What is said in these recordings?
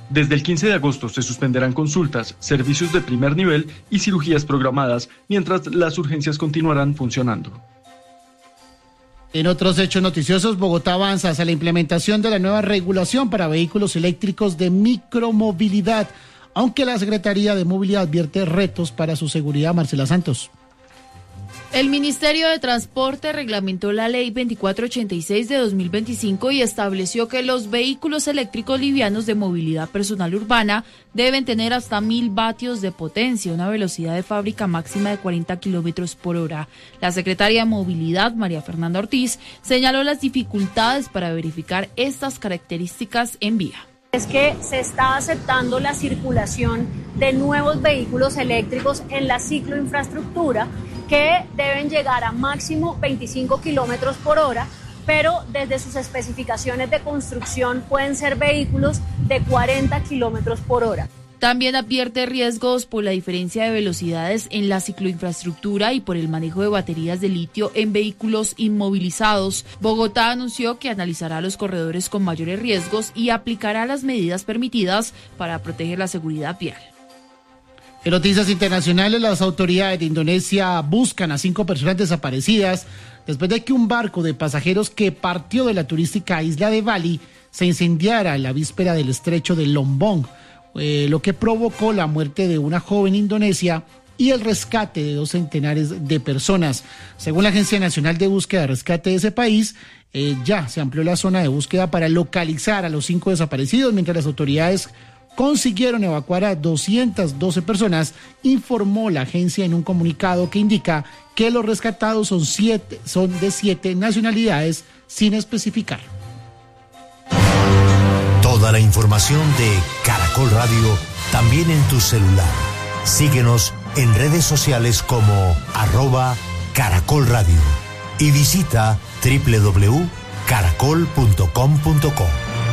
Desde el 15 de agosto se suspenderán consultas, servicios de primer nivel y cirugías programadas, mientras las urgencias continuarán funcionando. En otros hechos noticiosos, Bogotá avanza hacia la implementación de la nueva regulación para vehículos eléctricos de micromovilidad, aunque la Secretaría de Movilidad advierte retos para su seguridad. Marcela Santos. El Ministerio de Transporte reglamentó la Ley 2486 de 2025 y estableció que los vehículos eléctricos livianos de movilidad personal urbana deben tener hasta 1000 vatios de potencia, una velocidad de fábrica máxima de 40 kilómetros por hora. La secretaria de Movilidad, María Fernanda Ortiz, señaló las dificultades para verificar estas características en vía. Es que se está aceptando la circulación de nuevos vehículos eléctricos en la cicloinfraestructura que deben llegar a máximo 25 kilómetros por hora, pero desde sus especificaciones de construcción pueden ser vehículos de 40 kilómetros por hora. También advierte riesgos por la diferencia de velocidades en la cicloinfraestructura y por el manejo de baterías de litio en vehículos inmovilizados. Bogotá anunció que analizará los corredores con mayores riesgos y aplicará las medidas permitidas para proteger la seguridad vial. En noticias internacionales, las autoridades de Indonesia buscan a 5 personas desaparecidas después de que un barco de pasajeros que partió de la turística isla de Bali se incendiara en la víspera del estrecho de Lombok, lo que provocó la muerte de una joven indonesia y el rescate de 2 centenares de personas. Según la Agencia Nacional de Búsqueda y Rescate de ese país, ya se amplió la zona de búsqueda para localizar a los 5 desaparecidos, mientras las autoridades consiguieron evacuar a 212 personas, informó la agencia en un comunicado que indica que los rescatados son de 7 nacionalidades sin especificar. Toda la información de Caracol Radio también en tu celular. Síguenos en redes sociales como @Caracol Radio y visita www.caracol.com.co.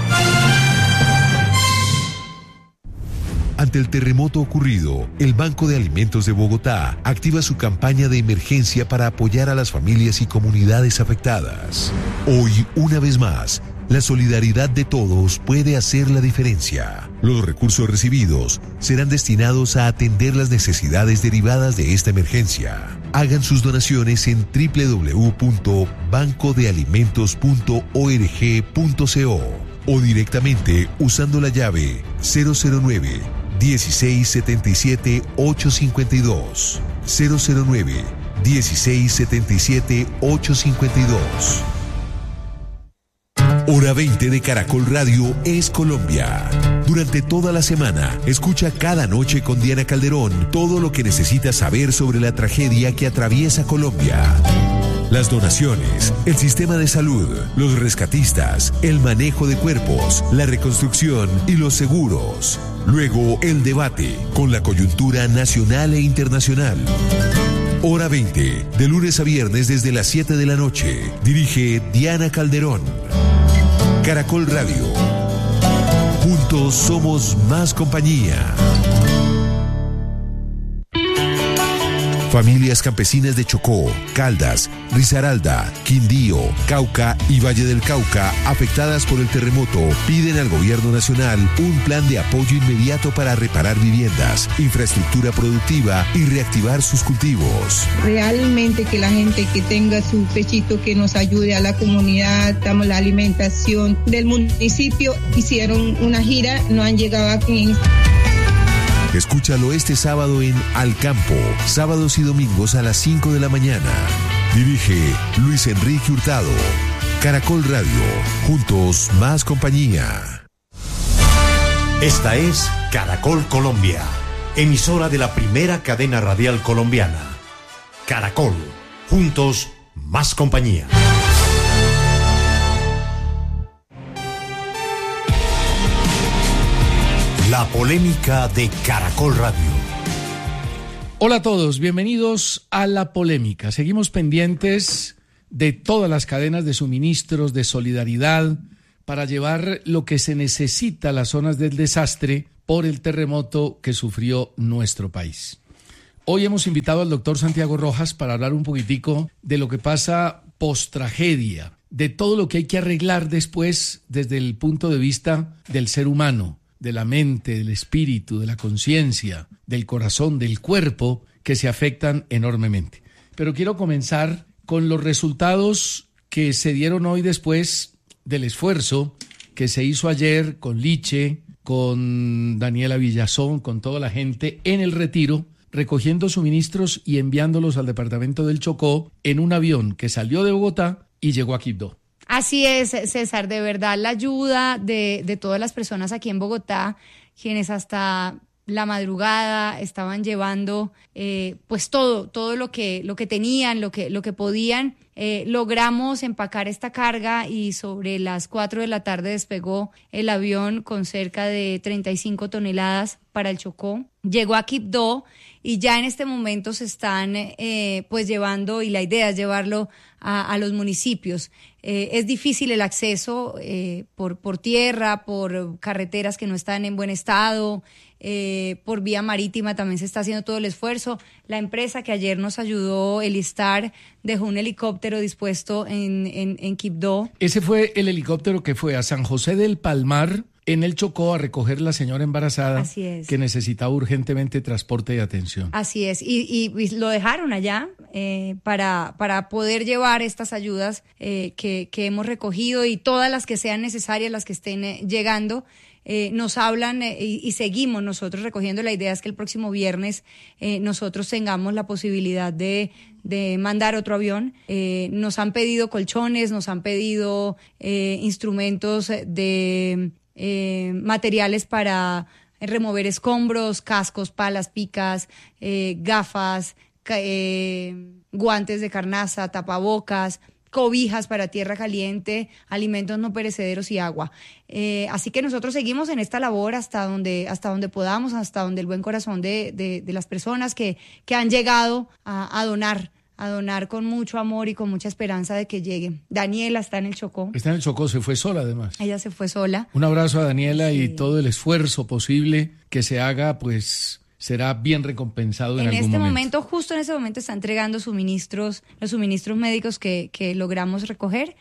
Ante el terremoto ocurrido, el Banco de Alimentos de Bogotá activa su campaña de emergencia para apoyar a las familias y comunidades afectadas. Hoy, una vez más, la solidaridad de todos puede hacer la diferencia. Los recursos recibidos serán destinados a atender las necesidades derivadas de esta emergencia. Hagan sus donaciones en www.bancodealimentos.org.co o directamente usando la llave 009 1677 852 009 1677 852. Hora 20 de Caracol Radio es Colombia. Durante toda la semana, escucha cada noche con Diana Calderón todo lo que necesitas saber sobre la tragedia que atraviesa Colombia. Las donaciones, el sistema de salud, los rescatistas, el manejo de cuerpos, la reconstrucción y los seguros. Luego, el debate con la coyuntura nacional e internacional. Hora 20, de lunes a viernes desde las 7 de la noche. Dirige Diana Calderón. Caracol Radio. Juntos somos más compañía. Familias campesinas de Chocó, Caldas, Risaralda, Quindío, Cauca y Valle del Cauca, afectadas por el terremoto, piden al gobierno nacional un plan de apoyo inmediato para reparar viviendas, infraestructura productiva y reactivar sus cultivos. Realmente que la gente que tenga su pechito que nos ayude a la comunidad, damos la alimentación del municipio, hicieron una gira, no han llegado aquí. Escúchalo este sábado en Al Campo, sábados y domingos a las 5 de la mañana. Dirige Luis Enrique Hurtado. Caracol Radio, juntos más compañía. Esta es Caracol Colombia, emisora de la primera cadena radial colombiana. Caracol, juntos más compañía. La polémica de Caracol Radio. Hola a todos, bienvenidos a La Polémica. Seguimos pendientes de todas las cadenas de suministros, de solidaridad, para llevar lo que se necesita a las zonas del desastre por el terremoto que sufrió nuestro país. Hoy hemos invitado al doctor Santiago Rojas para hablar un poquitico de lo que pasa post-tragedia, de todo lo que hay que arreglar después desde el punto de vista del ser humano, de la mente, del espíritu, de la conciencia, del corazón, del cuerpo, que se afectan enormemente. Pero quiero comenzar con los resultados que se dieron hoy después del esfuerzo que se hizo ayer con Liche, con Daniela Villazón, con toda la gente en el Retiro, recogiendo suministros y enviándolos al departamento del Chocó en un avión que salió de Bogotá y llegó a Quibdó. Así es, César, de verdad la ayuda de todas las personas aquí en Bogotá, quienes hasta la madrugada estaban llevando pues todo lo que tenían, lo que podían. Logramos empacar esta carga y sobre las 4 de la tarde despegó el avión con cerca de 35 toneladas para el Chocó. Llegó a Quibdó y ya en este momento se están pues llevando, y la idea es llevarlo a los municipios. Es difícil el acceso por tierra, por carreteras que no están en buen estado, por vía marítima también se está haciendo todo el esfuerzo. La empresa que ayer nos ayudó, el ISTAR, dejó un helicóptero dispuesto en Quibdó. Ese fue el helicóptero que fue a San José del Palmar, en el Chocó, a recoger la señora embarazada que necesitaba urgentemente transporte y atención. Así es, y lo dejaron allá para poder llevar estas ayudas que hemos recogido, y todas las que sean necesarias, las que estén llegando. Nos hablan y seguimos nosotros recogiendo. La idea es que el próximo viernes nosotros tengamos la posibilidad de mandar otro avión. Nos han pedido colchones, nos han pedido instrumentos de materiales para remover escombros, cascos, palas, picas, gafas, guantes de carnaza, tapabocas, cobijas para tierra caliente, alimentos no perecederos y agua. Así que nosotros seguimos en esta labor hasta donde podamos, hasta donde el buen corazón de las personas que han llegado a donar con mucho amor y con mucha esperanza de que llegue. Daniela está en el Chocó. Está en el Chocó, se fue sola además. Ella se fue sola. Un abrazo a Daniela y todo el esfuerzo posible que se haga, pues será bien recompensado en algún momento. Justo en ese momento está entregando los suministros médicos que logramos recoger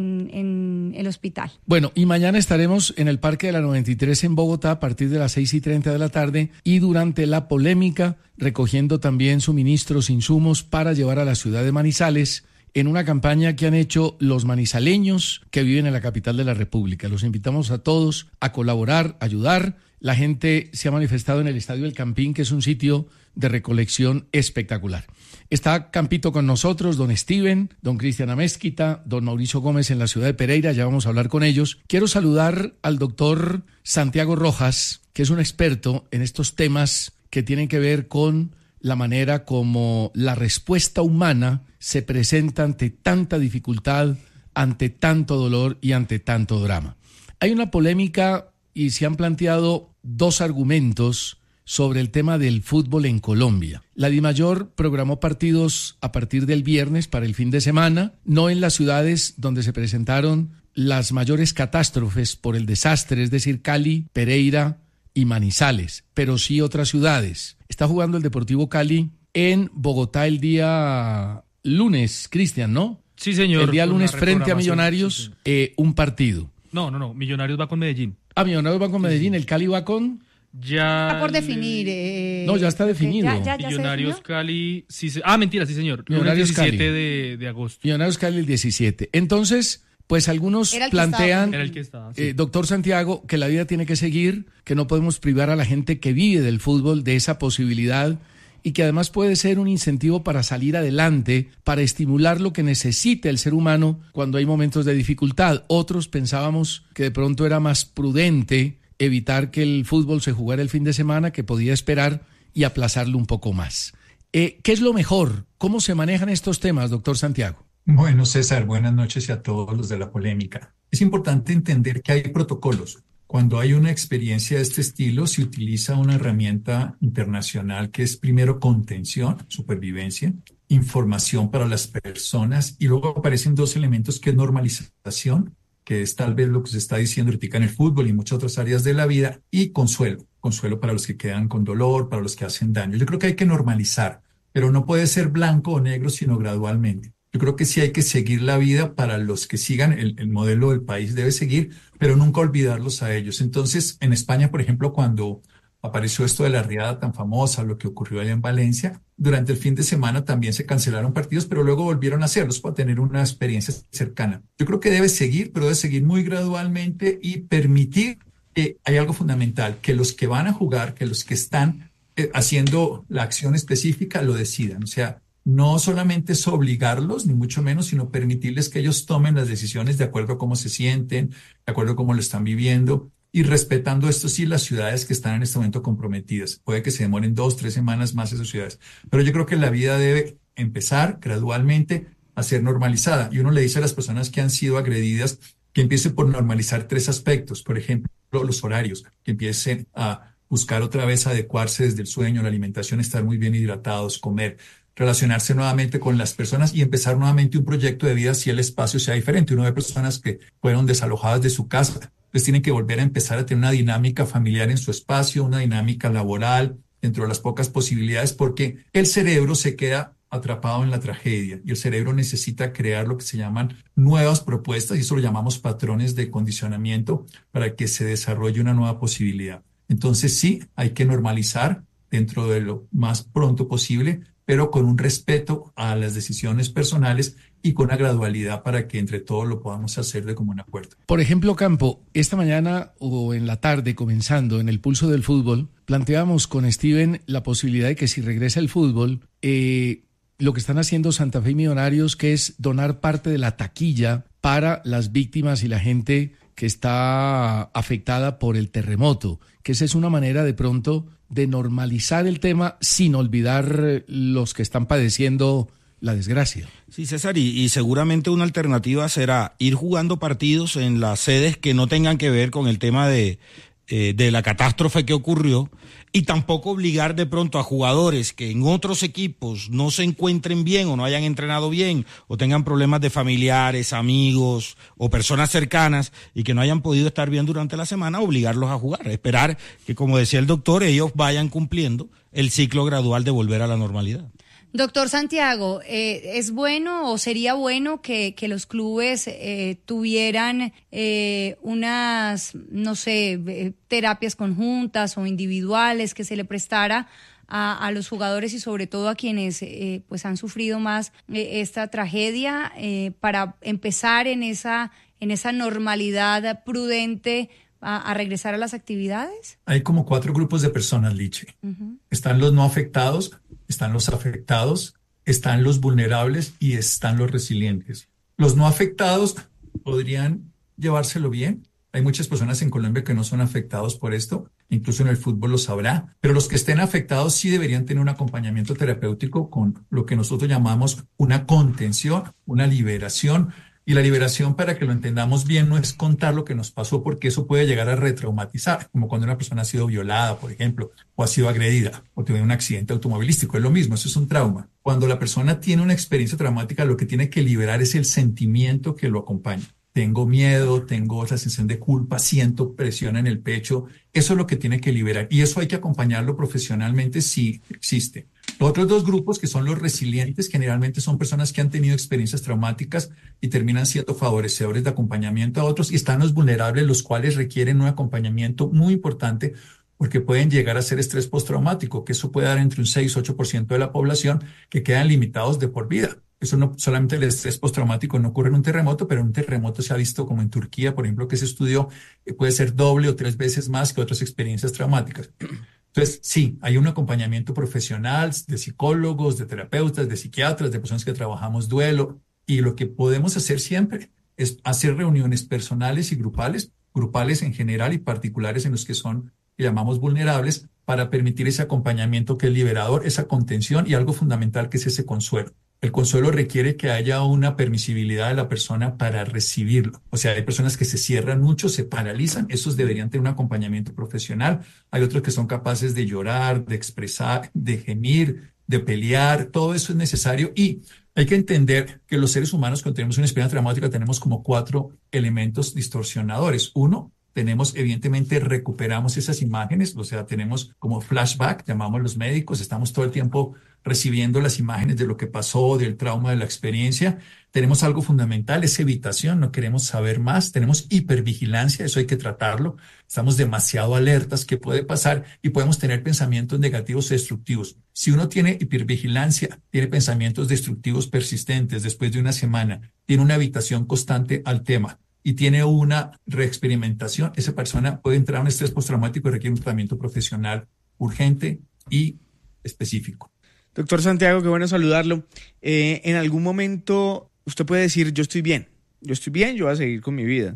en el hospital. Bueno, y mañana estaremos en el Parque de la 93 en Bogotá a partir de las 6:30 de la tarde, y durante la polémica recogiendo también suministros, insumos para llevar a la ciudad de Manizales, en una campaña que han hecho los manizaleños que viven en la capital de la República. Los invitamos a todos a colaborar, a ayudar. La gente se ha manifestado en el Estadio El Campín, que es un sitio de recolección espectacular. Está Campito con nosotros, don Steven, don Cristian Amezquita, don Mauricio Gómez en la ciudad de Pereira, ya vamos a hablar con ellos. Quiero saludar al doctor Santiago Rojas, que es un experto en estos temas que tienen que ver con la manera como la respuesta humana se presenta ante tanta dificultad, ante tanto dolor y ante tanto drama. Hay una polémica y se han planteado dos argumentos sobre el tema del fútbol en Colombia. La DIMAYOR programó partidos a partir del viernes para el fin de semana, no en las ciudades donde se presentaron las mayores catástrofes por el desastre, es decir, Cali, Pereira y Manizales, pero sí otras ciudades. Está jugando el Deportivo Cali en Bogotá el día lunes, Cristian, ¿no? Sí, señor. El día lunes frente a Millonarios, sí, un partido. No, Millonarios va con Medellín. Millonarios va con Medellín, el Cali va con... Ya está por definir. No, ya está definido. ¿Ya Millonarios Cali, sí. Mentira, sí, señor. Millonarios el 17 de agosto. Millonarios Cali el 17. Entonces, pues algunos plantean, doctor Santiago, que la vida tiene que seguir, que no podemos privar a la gente que vive del fútbol de esa posibilidad, y que además puede ser un incentivo para salir adelante, para estimular lo que necesita el ser humano cuando hay momentos de dificultad. Otros pensábamos que de pronto era más prudente evitar que el fútbol se jugara el fin de semana, que podía esperar y aplazarlo un poco más. ¿Qué es lo mejor? ¿Cómo se manejan estos temas, doctor Santiago? Bueno, César, buenas noches y a todos los de la polémica. Es importante entender que hay protocolos. Cuando hay una experiencia de este estilo, se utiliza una herramienta internacional que es primero contención, supervivencia, información para las personas, y luego aparecen dos elementos que es normalización, que es tal vez lo que se está diciendo ahorita en el fútbol y en muchas otras áreas de la vida, y consuelo para los que quedan con dolor, para los que hacen daño. Yo creo que hay que normalizar, pero no puede ser blanco o negro, sino gradualmente. Yo creo que sí hay que seguir la vida para los que sigan, el modelo del país debe seguir, pero nunca olvidarlos a ellos. Entonces, en España, por ejemplo, cuando apareció esto de la riada tan famosa, lo que ocurrió allá en Valencia, durante el fin de semana también se cancelaron partidos, pero luego volvieron a hacerlos para tener una experiencia cercana. Yo creo que debe seguir, pero debe seguir muy gradualmente y permitir que hay algo fundamental, que los que van a jugar, que los que están haciendo la acción específica lo decidan. O sea, no solamente es obligarlos, ni mucho menos, sino permitirles que ellos tomen las decisiones de acuerdo a cómo se sienten, de acuerdo a cómo lo están viviendo y respetando esto sí las ciudades que están en este momento comprometidas. Puede que se demoren 2, 3 semanas más esas ciudades, pero yo creo que la vida debe empezar gradualmente a ser normalizada. Y uno le dice a las personas que han sido agredidas que empiece por normalizar 3 aspectos. Por ejemplo, los horarios, que empiecen a buscar otra vez adecuarse desde el sueño, la alimentación, estar muy bien hidratados, comer, relacionarse nuevamente con las personas y empezar nuevamente un proyecto de vida si el espacio sea diferente. Uno ve personas que fueron desalojadas de su casa, pues tienen que volver a empezar a tener una dinámica familiar en su espacio, una dinámica laboral, dentro de las pocas posibilidades, porque el cerebro se queda atrapado en la tragedia y el cerebro necesita crear lo que se llaman nuevas propuestas y eso lo llamamos patrones de condicionamiento para que se desarrolle una nueva posibilidad. Entonces sí, hay que normalizar dentro de lo más pronto posible, pero con un respeto a las decisiones personales y con una gradualidad para que entre todos lo podamos hacer de común acuerdo. Por ejemplo, Campo, esta mañana o en la tarde, comenzando en el Pulso del Fútbol, planteábamos con Steven la posibilidad de que si regresa el fútbol, lo que están haciendo Santa Fe y Millonarios, que es donar parte de la taquilla para las víctimas y la gente que está afectada por el terremoto, que esa es una manera de pronto de normalizar el tema sin olvidar los que están padeciendo la desgracia. Sí, César, y seguramente una alternativa será ir jugando partidos en las sedes que no tengan que ver con el tema de la catástrofe que ocurrió y tampoco obligar de pronto a jugadores que en otros equipos no se encuentren bien o no hayan entrenado bien o tengan problemas de familiares, amigos o personas cercanas y que no hayan podido estar bien durante la semana, obligarlos a jugar, esperar que, como decía el doctor, ellos vayan cumpliendo el ciclo gradual de volver a la normalidad. Doctor Santiago, ¿es bueno o sería bueno que los clubes tuvieran unas, no sé, terapias conjuntas o individuales que se le prestara a los jugadores y sobre todo a quienes pues han sufrido más esta tragedia para empezar en esa normalidad prudente a regresar a las actividades? Hay como 4 grupos de personas, Liche. Uh-huh. Están los no afectados, están los afectados, están los vulnerables y están los resilientes. Los no afectados podrían llevárselo bien. Hay muchas personas en Colombia que no son afectados por esto, incluso en el fútbol lo sabrá, pero los que estén afectados sí deberían tener un acompañamiento terapéutico con lo que nosotros llamamos una contención, una liberación. Y la liberación, para que lo entendamos bien, no es contar lo que nos pasó, porque eso puede llegar a retraumatizar, como cuando una persona ha sido violada, por ejemplo, o ha sido agredida, o tiene un accidente automovilístico. Es lo mismo, eso es un trauma. Cuando la persona tiene una experiencia traumática, lo que tiene que liberar es el sentimiento que lo acompaña. Tengo miedo, tengo esa sensación de culpa, siento presión en el pecho. Eso es lo que tiene que liberar. Y eso hay que acompañarlo profesionalmente si existe. Los otros 2 grupos, que son los resilientes, generalmente son personas que han tenido experiencias traumáticas y terminan siendo favorecedores de acompañamiento a otros. Y están los vulnerables, los cuales requieren un acompañamiento muy importante porque pueden llegar a ser estrés postraumático, que eso puede dar entre un 6-8% de la población que quedan limitados de por vida. Eso no solamente el estrés postraumático no ocurre en un terremoto, pero en un terremoto se ha visto como en Turquía, por ejemplo, que se estudió, puede ser doble o 3 veces más que otras experiencias traumáticas. Entonces, sí, hay un acompañamiento profesional de psicólogos, de terapeutas, de psiquiatras, de personas que trabajamos duelo. Y lo que podemos hacer siempre es hacer reuniones personales y grupales en general y particulares en los que son, que llamamos vulnerables, para permitir ese acompañamiento que es liberador, esa contención y algo fundamental que es ese consuelo. El consuelo requiere que haya una permisibilidad de la persona para recibirlo. O sea, hay personas que se cierran mucho, se paralizan, esos deberían tener un acompañamiento profesional. Hay otros que son capaces de llorar, de expresar, de gemir, de pelear, todo eso es necesario. Y hay que entender que los seres humanos, cuando tenemos una experiencia traumática, tenemos como 4 elementos distorsionadores. Uno, evidentemente recuperamos esas imágenes, o sea, tenemos como flashback, llamamos los médicos, estamos todo el tiempo recibiendo las imágenes de lo que pasó, del trauma, de la experiencia. Tenemos algo fundamental, es evitación, no queremos saber más, tenemos hipervigilancia, eso hay que tratarlo, estamos demasiado alertas, ¿qué puede pasar? Y podemos tener pensamientos negativos e destructivos. Si uno tiene hipervigilancia, tiene pensamientos destructivos persistentes después de una semana, tiene una evitación constante al tema y tiene una reexperimentación, esa persona puede entrar a un estrés postraumático y requiere un tratamiento profesional urgente y específico. Doctor Santiago, qué bueno saludarlo. En algún momento usted puede decir, yo estoy bien, yo voy a seguir con mi vida.